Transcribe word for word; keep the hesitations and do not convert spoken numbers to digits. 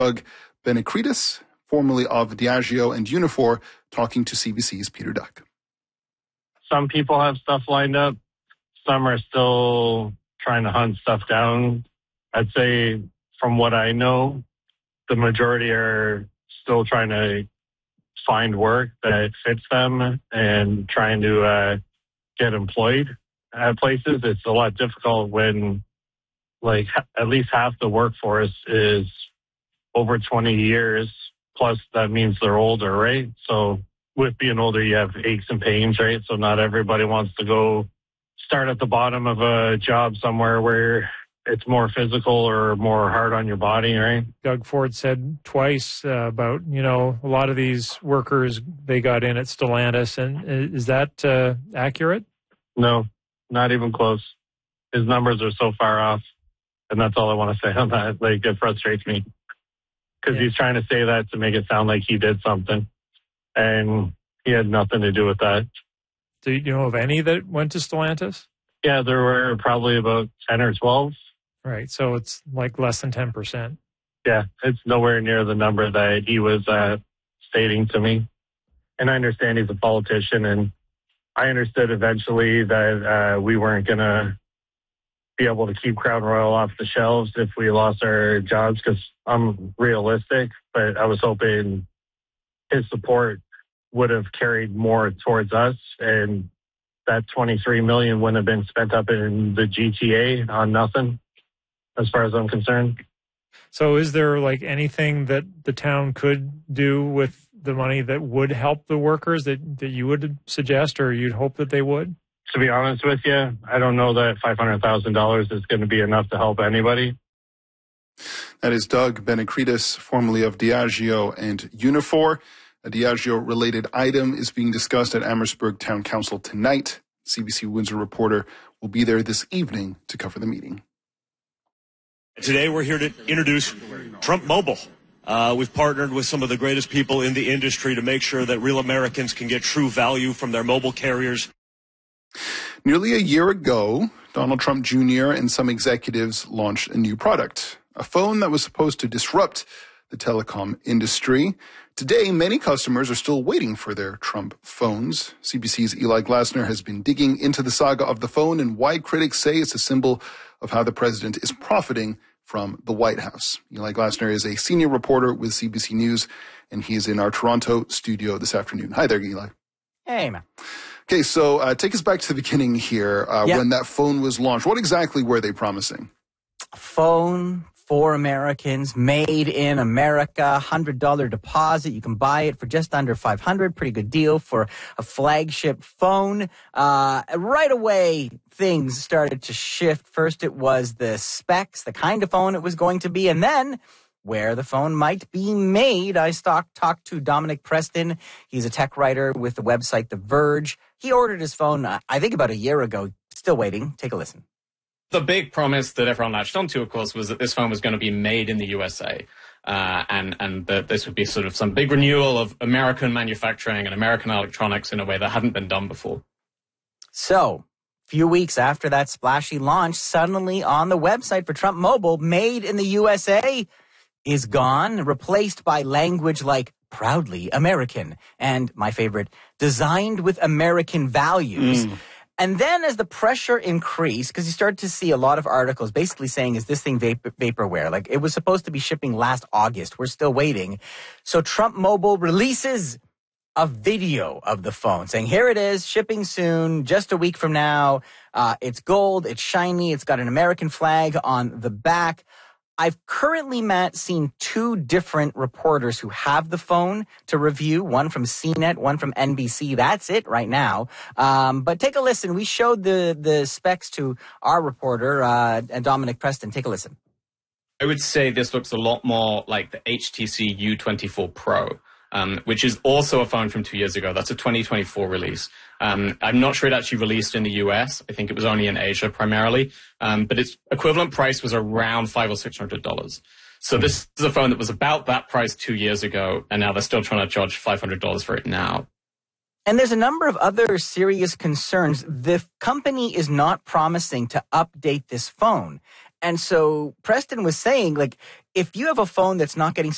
Doug Benekritis, formerly of Diageo and Unifor, talking to C B C's Peter Duck. Some people have stuff lined up. Some are still trying to hunt stuff down. I'd say from what I know, the majority are still trying to find work that fits them and trying to uh, get employed at places. It's a lot difficult when like at least half the workforce is over twenty years. Plus that means they're older, right? So with being older, you have aches and pains, right? So not everybody wants to go start at the bottom of a job somewhere where it's more physical or more hard on your body, right? Doug Ford said twice uh, about, you know, a lot of these workers, they got in at Stellantis. And is that uh, accurate? No, not even close. His numbers are so far off. And that's all I want to say on that. Like, it frustrates me. Because yeah. he's trying to say that to make it sound like he did something. And he had nothing to do with that. Do you know of any that went to Stellantis? Yeah, there were probably about ten or twelve. Right, so it's like less than ten percent. Yeah, it's nowhere near the number that he was uh, stating to me. And I understand he's a politician, and I understood eventually that uh, we weren't going to be able to keep Crown Royal off the shelves if we lost our jobs, because I'm realistic, but I was hoping his support would have carried more towards us, and that twenty-three million dollars wouldn't have been spent up in the G T A on nothing, as far as I'm concerned. So is there like anything that the town could do with the money that would help the workers that, that you would suggest or you'd hope that they would? To be honest with you, I don't know that five hundred thousand dollars is going to be enough to help anybody. That is Doug Benekritis, formerly of Diageo and Unifor. A Diageo-related item is being discussed at Amherstburg Town Council tonight. C B C Windsor reporter will be there this evening to cover the meeting. Today we're here to introduce Trump Mobile. Uh, we've partnered with some of the greatest people in the industry to make sure that real Americans can get true value from their mobile carriers. Nearly a year ago, Donald Trump Junior and some executives launched a new product, a phone that was supposed to disrupt the telecom industry. Today, many customers are still waiting for their Trump phones. C B C's Eli Glasner has been digging into the saga of the phone and why critics say it's a symbol of how the president is profiting from the White House. Eli Glasner is a senior reporter with C B C News, and he is in our Toronto studio this afternoon. Hi there, Eli. Hey, man. Okay, so uh, take us back to the beginning here, uh, yep. when that phone was launched. What exactly were they promising? A phone for Americans, made in America, one hundred dollars deposit. You can buy it for just under five hundred dollars. Pretty good deal for a flagship phone. Uh, right away, things started to shift. First, it was the specs, the kind of phone it was going to be, and then where the phone might be made. I stock, talked to Dominic Preston. He's a tech writer with the website The Verge. He ordered his phone, uh, I think, about a year ago. Still waiting. Take a listen. The big promise that everyone latched onto, of course, was that this phone was going to be made in the U S A. Uh, and, and that this would be sort of some big renewal of American manufacturing and American electronics in a way that hadn't been done before. So, a few weeks after that splashy launch, suddenly on the website for Trump Mobile, made in the U S A is gone, replaced by language like proudly American and, my favorite, designed with American values. Mm. And then as the pressure increased, because you started to see a lot of articles basically saying, is this thing vapor, vaporware? Like, it was supposed to be shipping last August. We're still waiting. So Trump Mobile releases a video of the phone saying, here it is, shipping soon, just a week from now. Uh, it's gold, it's shiny, it's got an American flag on the back. I've currently, Matt, seen two different reporters who have the phone to review, one from C net, one from N B C. That's it right now. Um, but take a listen. We showed the, the specs to our reporter, uh, Dominic Preston. Take a listen. I would say this looks a lot more like the H T C U twenty-four Pro, um, which is also a phone from two years ago. That's a twenty twenty-four release. Um, I'm not sure it actually released in the U S. I think it was only in Asia primarily. Um, but its equivalent price was around five or six hundred dollars. So this is a phone that was about that price two years ago, and now they're still trying to charge five hundred dollars for it now. And there's a number of other serious concerns. The company is not promising to update this phone. And so Preston was saying, like, if you have a phone that's not getting